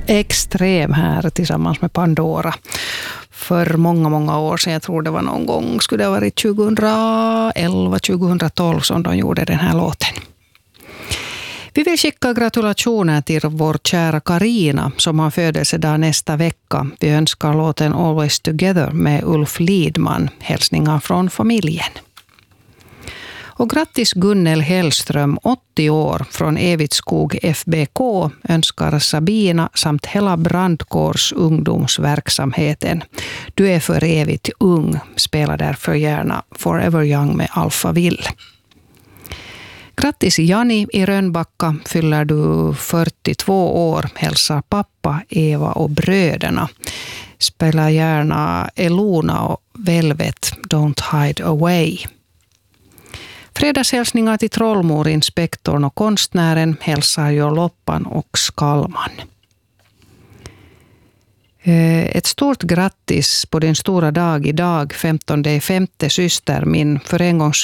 extrem här tillsammans med Pandora. För många år sedan, jag tror det var någon gång, skulle det ha varit 2011-2012 som de gjorde den här låten. Vi vill skicka gratulationer till vår kära Karina som har födelsedag nästa vecka. Vi önskar låten Always Together med Ulf Lidman. Hälsningar från familjen. Och grattis Gunnel Hellström, 80 år, från Evitskog FBK önskar Sabina samt hela brandkårs ungdomsverksamheten. Du är för evigt ung, spela därför gärna Forever Young med Alphaville. Grattis Jani i Rönnbacka, fyller du 42 år, hälsar pappa, Eva och bröderna. Spela gärna Elona och Velvet, Don't Hide Away. Fredagshälsningar till Trollmor, inspektorn och konstnären, hälsar Jo Loppan och Skallman. Ett stort grattis på din stora dag idag, 15:e syster, min för en gångs